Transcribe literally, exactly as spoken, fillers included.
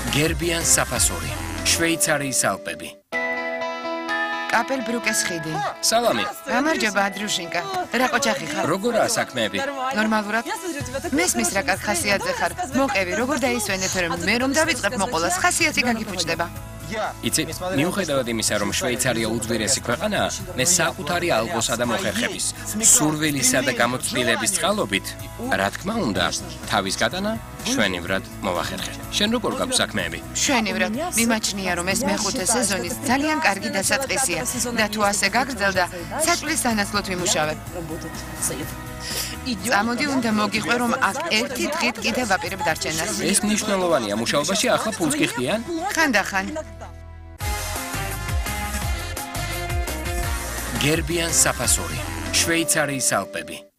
გერბიან საფასური, შვეიცარიის ალპები. კაპელბრუკეს ხიდი. სალამი. გამარჯობა ადრიუშინკა. რა ყოჩახი ხარ? როგორაა საქმეები? ნორმალურად. მესმის რა კარგ ხასიათზე ხარ. მოყევი, როგორ დაისვენებ, რომ მე რომ დავიწყებ მოყოლას, ხასიათი გაგიფუჭდება. იცი, მიუხედავად იმისა, რომ შვეიცარია უძვირესი ქვეყანაა, მე საკუთარი ალყოსა და მოხერხების, სურვილისა და გამოცდილების წყალობით, რა თქმა უნდა, თავის გატანა შვენივრად მოვახერხე. შენ როგორ გაქვს საქმეები? შვენივრად. მიმაჩნია, რომ ეს მეხუთე სეზონის ძალიან კარგი დასაწყისია და თუ ასე გაგრძელდა, საჭვლის სანაცვლოდ ვიმუშავებ. წამოდი, უნდა მოგიყვე, რომ აქ ერთი დღით კიდევ ვაპირებ დარჩენას. ეს მნიშვნელოვანია, მუშაობაში ახლა ფულს კი ხდიან? ხანდახან. გერბიან საფასური, შვეიცარიის ალპები.